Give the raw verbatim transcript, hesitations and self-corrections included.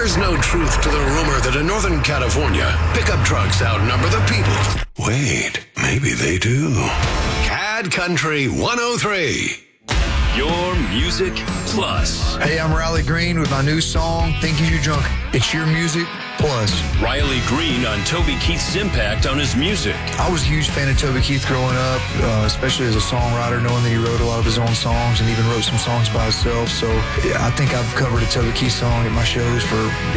There's no truth to the rumor that in Northern California, pickup trucks outnumber the people. Wait, maybe they do. Cad Country one oh three. Your Music Plus. Hey, I'm Riley Green with my new song, Thinking You Drunk. It's your music plus. Riley Green on Toby Keith's impact on his music. I was a huge fan of Toby Keith growing up, uh, especially as a songwriter, knowing that he wrote a lot of his own songs and even wrote some songs by himself. So yeah, I think I've covered a Toby Keith song at my shows for